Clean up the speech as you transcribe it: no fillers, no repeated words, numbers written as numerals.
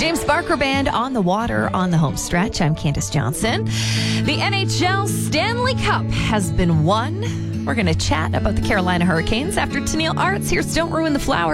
James Barker Band on the water on the home stretch. I'm Candace Johnson. The NHL Stanley Cup has been won. We're going to chat about the Carolina Hurricanes after Tennille Arts. Here's Don't Ruin the Flowers.